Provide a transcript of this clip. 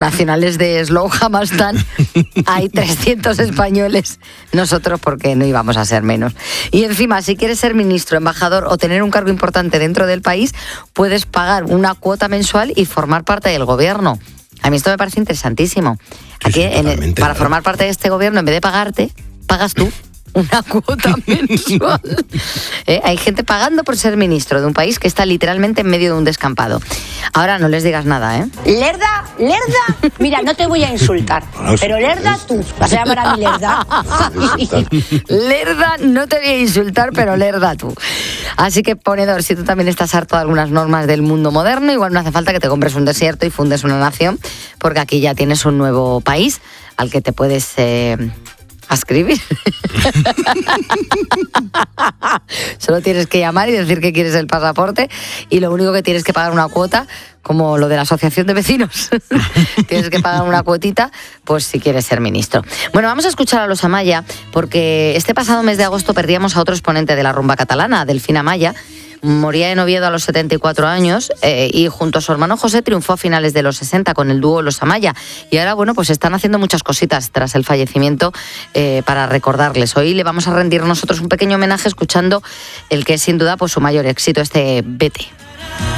nacionales de Slow jamás están. Hay 300 españoles, nosotros porque no íbamos a ser menos. Y encima, si quieres ser ministro, embajador o tener un cargo importante dentro del país, puedes pagar una cuota mensual y formar parte del gobierno. A mí esto me parece interesantísimo. Aquí, para formar parte de este gobierno, en vez de pagarte, pagas tú una cuota mensual. Hay gente pagando por ser ministro de un país que está literalmente en medio de un descampado. Ahora no les digas nada, ¿eh? Lerda, mira, no te voy a insultar, pero Lerda tú, vas a llamar a mi Lerda. Lerda, no te voy a insultar, pero Lerda tú. Así que, ponedor, si tú también estás harto de algunas normas del mundo moderno, igual no hace falta que te compres un desierto y fundes una nación, porque aquí ya tienes un nuevo país al que te puedes ascribir. Solo tienes que llamar y decir que quieres el pasaporte y lo único que tienes que pagar una cuota, como lo de la asociación de vecinos. Tienes que pagar una cuotita, pues si quieres ser ministro. Bueno, vamos a escuchar a los Amaya, porque este pasado mes de agosto perdíamos a otro exponente de la rumba catalana, Delfín Amaya. Moría en Oviedo a los 74 años y junto a su hermano José triunfó a finales de los 60 con el dúo Los Amaya. Y ahora, bueno, pues están haciendo muchas cositas tras el fallecimiento para recordarles. Hoy le vamos a rendir nosotros un pequeño homenaje escuchando el que es sin duda pues su mayor éxito, este Vete.